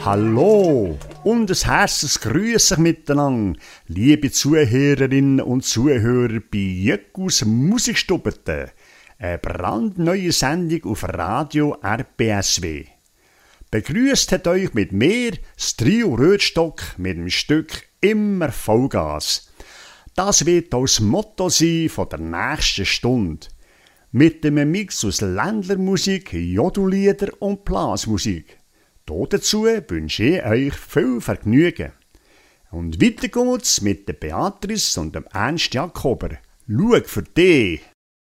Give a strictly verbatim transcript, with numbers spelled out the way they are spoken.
Hallo und ein herzliches Grüß euch miteinander, liebe Zuhörerinnen und Zuhörer bei Jöckus Musikstubete, eine brandneue Sendung auf Radio R B S W. Begrüßt hat euch mit mir das Trio Rötstock mit dem Stück «Immer Vollgas». Das wird auch das Motto sein von der nächsten Stunde. Mit einem Mix aus Ländlermusik, Jodellieder und Blasmusik. Dazu wünsche ich euch viel Vergnügen. Und weiter geht's mit der Beatrice und dem Ernst Jakober. Schau für dich!